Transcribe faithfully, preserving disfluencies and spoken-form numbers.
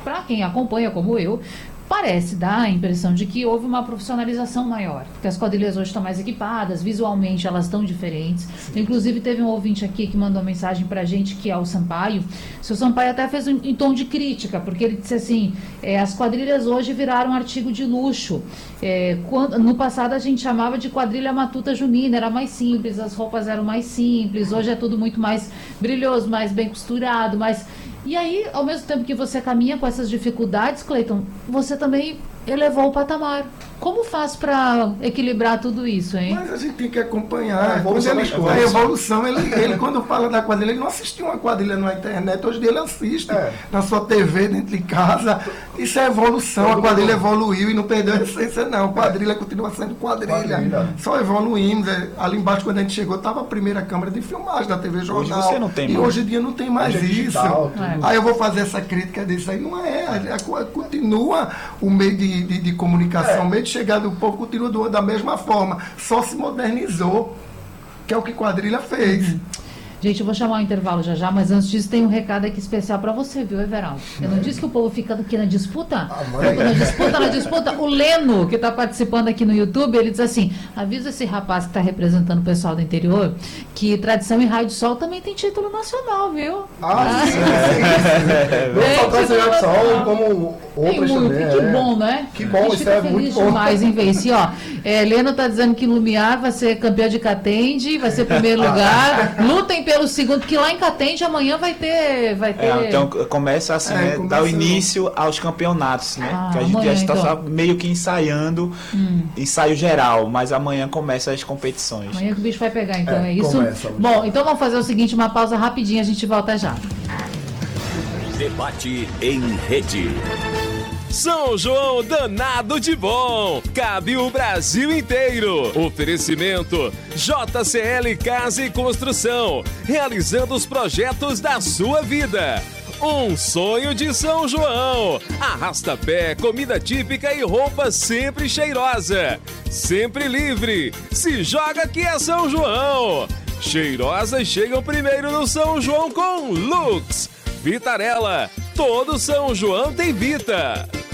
para quem acompanha, como eu, parece dar a impressão de que houve uma profissionalização maior, que as quadrilhas hoje estão mais equipadas, visualmente elas estão diferentes. Inclusive teve um ouvinte aqui que mandou mensagem pra gente, que é o Sampaio. O seu Sampaio até fez um, em tom de crítica, porque ele disse assim, é, as quadrilhas hoje viraram um artigo de luxo. É, quando, no passado a gente chamava de quadrilha matuta junina, era mais simples, as roupas eram mais simples, hoje é tudo muito mais brilhoso, mais bem costurado, mais... E aí, ao mesmo tempo que você caminha com essas dificuldades, Cleiton, você também elevou o patamar. Como faz para equilibrar tudo isso, hein? Mas a gente tem que acompanhar. A evolução, ele, das coisas. A evolução, ele, ele quando fala da quadrilha, ele não assistiu uma quadrilha na internet, hoje em dia ele assiste é. na sua T V, dentro de casa. Isso é evolução, a quadrilha evoluiu e não perdeu a essência, não. A quadrilha é. continua sendo quadrilha. quadrilha. Só evoluímos. Ali embaixo, quando a gente chegou, estava a primeira câmera de filmagem da T V Jornal. Hoje você não tem e mais. hoje em dia não tem mais hoje é digital, isso. É. Aí eu vou fazer essa crítica disso aí. Não é. Continua o meio de, de, de comunicação, é. o meio de chegar do povo, continua do, da mesma forma, só se modernizou, que é o que quadrilha fez. Uhum. Gente, eu vou chamar o intervalo já já, mas antes disso tem um recado aqui especial para você, viu, Everaldo? Eu não disse que o povo fica aqui na disputa? Ah, mãe. Na disputa, na disputa. O Leno, que está participando aqui no YouTube, ele diz assim, avisa esse rapaz que está representando o pessoal do interior, que Tradição e Raio de Sol também tem título nacional, viu? Ah, ah sim, sim. Não só Tradição e Raio de Sol, como outras muito, também. Que é. bom, né? Que bom, isso é muito bom. Demais em vez. E, ó, é, Leno está dizendo que Lumiar vai ser campeão de Catende, vai ser primeiro lugar. Lutem pelo segundo, porque lá em Catende amanhã vai ter... Vai ter... É, então começa assim, é, né? Começa... Dá o início aos campeonatos, né? Ah, que a gente amanhã, já está então. só meio que ensaiando, hum. ensaio geral, mas amanhã começa as competições. Amanhã que o bicho vai pegar, então é, é isso? Começa, Bom, então vamos fazer o seguinte, uma pausa rapidinha, a gente volta já. Debate em rede. São João danado de bom, cabe o Brasil inteiro. Oferecimento J C L Casa e Construção, realizando os projetos da sua vida. Um sonho de São João. Arrasta-pé, comida típica e roupa sempre cheirosa. Sempre livre. Se joga que é São João. Cheirosas chegam primeiro no São João com Lux. Vitarella. Todo São João tem Vita.